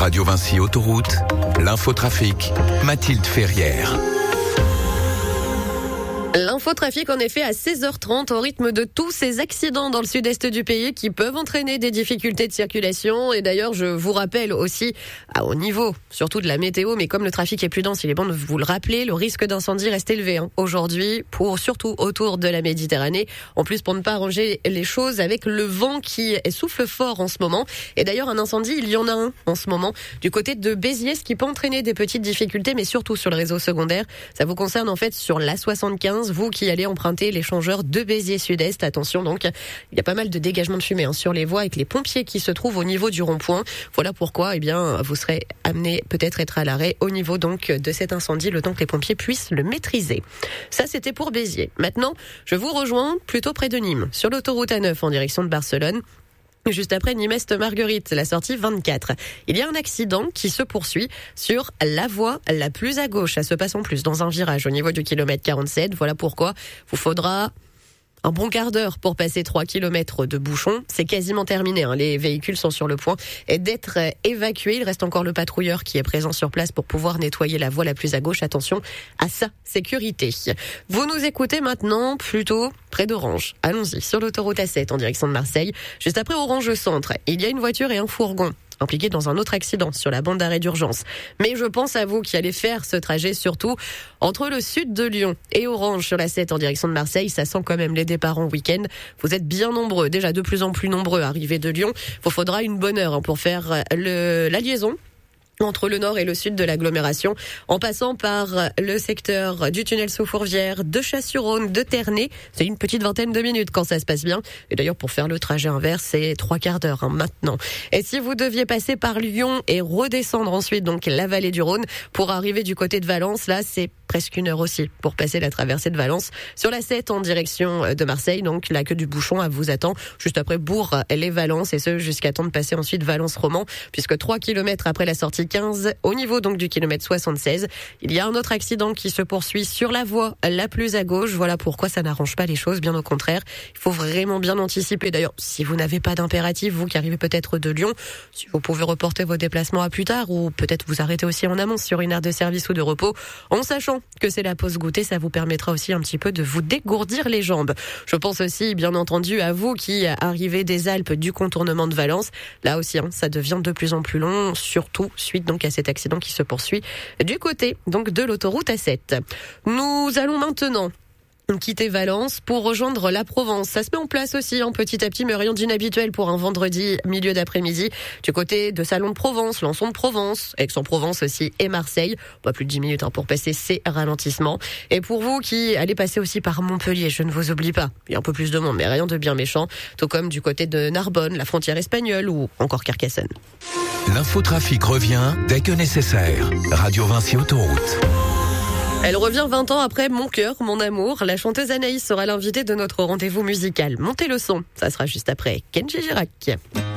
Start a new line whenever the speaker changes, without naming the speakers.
Radio Vinci Autoroute, l'infotrafic, Mathilde Ferrière.
L'infotrafic en effet à 16h30 au rythme de tous ces accidents dans le sud-est du pays qui peuvent entraîner des difficultés de circulation. Et d'ailleurs, je vous rappelle aussi, au niveau surtout de la météo, mais comme le trafic est plus dense, il est bon de vous le rappeler, le risque d'incendie reste élevé aujourd'hui, surtout autour de la Méditerranée. En plus, pour ne pas arranger les choses avec le vent qui souffle fort en ce moment. Et d'ailleurs, un incendie, il y en a un en ce moment du côté de Béziers, ce qui peut entraîner des petites difficultés, mais surtout sur le réseau secondaire. Ça vous concerne en fait sur l'A75. Vous qui allez emprunter l'échangeur de Béziers Sud-Est, attention donc, il y a pas mal de dégagement de fumée sur les voies avec les pompiers qui se trouvent au niveau du rond-point. Voilà pourquoi vous serez amené peut-être être à l'arrêt au niveau donc de cet incendie, le temps que les pompiers puissent le maîtriser. Ça c'était pour Béziers. Maintenant, je vous rejoins plutôt près de Nîmes, sur l'autoroute A9 en direction de Barcelone. Juste après Nîmes-Est-Marguerite, la sortie 24. Il y a un accident qui se poursuit sur la voie la plus à gauche. Ça se passe en plus dans un virage au niveau du kilomètre 47. Voilà pourquoi vous faudra un bon quart d'heure pour passer 3 km de bouchon. C'est quasiment terminé. Les véhicules sont sur le point d'être évacués. Il reste encore le patrouilleur qui est présent sur place pour pouvoir nettoyer la voie la plus à gauche. Attention à sa sécurité. Vous nous écoutez maintenant plutôt près d'Orange. Allons-y, sur l'autoroute A7 en direction de Marseille. Juste après Orange Centre, il y a une voiture et un fourgon impliqué dans un autre accident sur la bande d'arrêt d'urgence. Mais je pense à vous qui allez faire ce trajet surtout entre le sud de Lyon et Orange sur la 7 en direction de Marseille. Ça sent quand même les départs en week-end. Vous êtes bien nombreux, déjà de plus en plus nombreux arrivés de Lyon. Il faudra une bonne heure pour faire la liaison entre le nord et le sud de l'agglomération, en passant par le secteur du tunnel sous Fourvière, de Chasse-sur-Rhône, de Ternay. C'est une petite vingtaine de minutes quand ça se passe bien. Et d'ailleurs, pour faire le trajet inverse, c'est 3 quarts d'heure maintenant. Et si vous deviez passer par Lyon et redescendre ensuite donc la vallée du Rhône pour arriver du côté de Valence, là, c'est presque une heure aussi pour passer la traversée de Valence. Sur la 7 en direction de Marseille, donc la queue du bouchon vous attend juste après Bourg-les-Valences et ce jusqu'à temps de passer ensuite Valence-Romand, puisque 3 km après la sortie 15, au niveau donc du kilomètre 76, il y a un autre accident qui se poursuit sur la voie la plus à gauche. Voilà pourquoi ça n'arrange pas les choses, bien au contraire. Il faut vraiment bien anticiper. D'ailleurs, si vous n'avez pas d'impératif, vous qui arrivez peut-être de Lyon, si vous pouvez reporter vos déplacements à plus tard ou peut-être vous arrêter aussi en amont sur une aire de service ou de repos, en sachant que c'est la pause goûter, ça vous permettra aussi un petit peu de vous dégourdir les jambes. Je pense aussi, bien entendu, à vous qui arrivez des Alpes du contournement de Valence. Là aussi, ça devient de plus en plus long, surtout suite donc à cet accident qui se poursuit du côté donc de l'autoroute A7. Nous allons maintenant quitter Valence pour rejoindre la Provence. Ça se met en place aussi petit à petit, mais rien d'inhabituel pour un vendredi milieu d'après-midi du côté de Salon de Provence, Lançon de Provence, Aix-en-Provence aussi et Marseille. Pas plus de 10 minutes pour passer ces ralentissements. Et pour vous qui allez passer aussi par Montpellier, je ne vous oublie pas. Il y a un peu plus de monde, mais rien de bien méchant. Tout comme du côté de Narbonne, la frontière espagnole ou encore Carcassonne.
L'infotrafic revient dès que nécessaire. Radio Vinci Autoroute.
Elle revient 20 ans après Mon cœur, mon amour. La chanteuse Anaïs sera l'invitée de notre rendez-vous musical. Montez le son, ça sera juste après Kenji Girac.